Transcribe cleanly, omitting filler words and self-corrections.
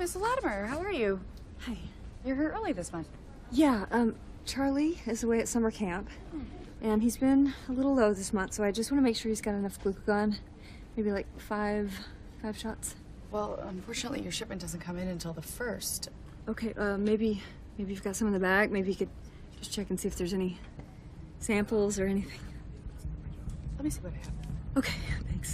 Miss Latimer, how are you? Hi. You're here early this month. Yeah, Charlie is away at summer camp, and he's been a little low this month, so I just want to make sure he's got enough glucagon. Maybe like five shots. Well, unfortunately, your shipment doesn't come in until the 1st. Okay, maybe you've got some in the bag. Maybe you could just check and see if there's any samples or anything. Let me see what I have. Okay.